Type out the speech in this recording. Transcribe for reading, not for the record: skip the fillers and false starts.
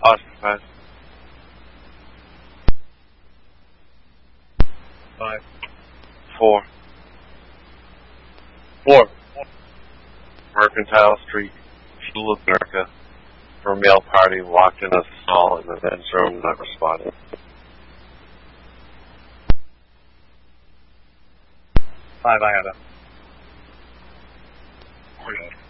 Ostracized. 5. 4. 4. Mercantile Street, Fuel America. Vermeil party locked in a stall in the men's room, not responding. 5, I have it.